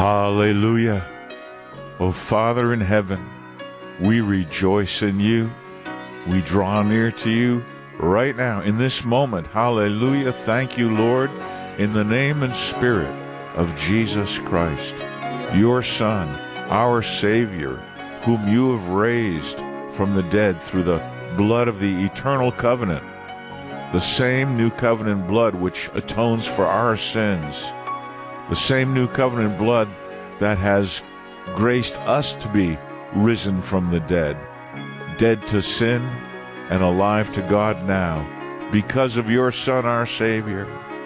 Hallelujah. O Father in heaven, we rejoice in you. We draw near to you right now in this moment. Hallelujah. Thank you, Lord, in the name and spirit of Jesus Christ, your Son, our Savior, whom you have raised from the dead through the blood of the eternal covenant, the same new covenant blood which atones for our sins, the same new covenant blood that has graced us to be risen from the dead, dead to sin and alive to God now, because of your Son, our Savior.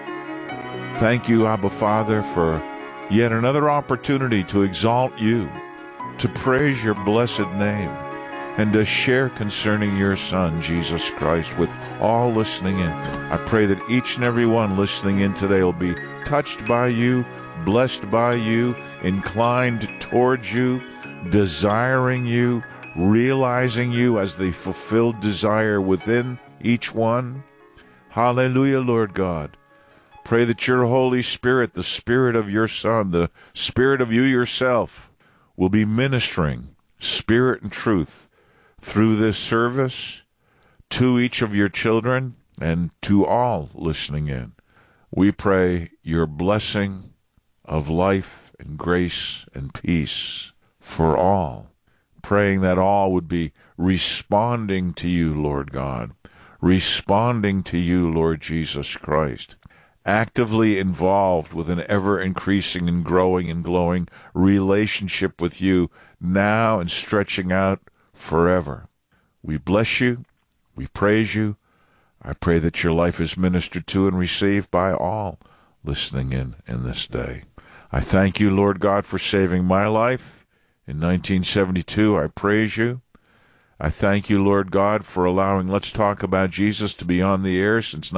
Thank you, Abba Father, for yet another opportunity to exalt you, to praise your blessed name, and to share concerning your Son, Jesus Christ, with all listening in. I pray that each and every one listening in today will be touched by you, blessed by you, inclined towards you, desiring you, realizing you as the fulfilled desire within each one. Hallelujah, Lord God. Pray that your Holy Spirit, the Spirit of your Son, the Spirit of you yourself, will be ministering spirit and truth through this service to each of your children and to all listening in. We pray your blessing of life and grace and peace for all, praying that all would be responding to you, Lord God, responding to you, Lord Jesus Christ, actively involved with an ever-increasing and growing and glowing relationship with you now and stretching out forever. We bless you. We praise you. I pray that your life is ministered to and received by all listening in this day. I thank you, Lord God, for saving my life in 1972. I praise you. I thank you, Lord God, for allowing Let's Talk About Jesus to be on the air since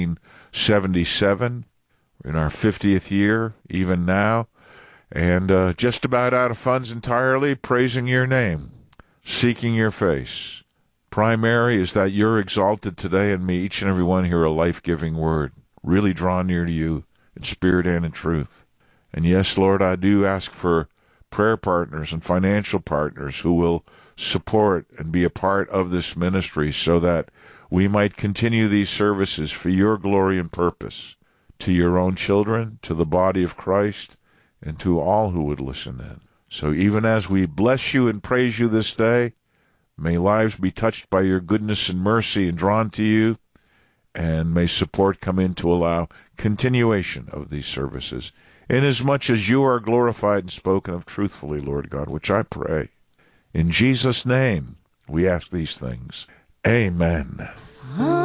1977. We're in our 50th year, even now, and just about out of funds entirely, praising your name, seeking your face. Primary is that you're exalted today, and may each and every one hear a life-giving word, really draw near to you in spirit and in truth. And yes, Lord, I do ask for prayer partners and financial partners who will support and be a part of this ministry so that we might continue these services for your glory and purpose, to your own children, to the body of Christ, and to all who would listen in. So even as we bless you and praise you this day, may lives be touched by your goodness and mercy and drawn to you, and may support come in to allow continuation of these services, inasmuch as you are glorified and spoken of truthfully, Lord God, which I pray. In Jesus' name we ask these things. Amen.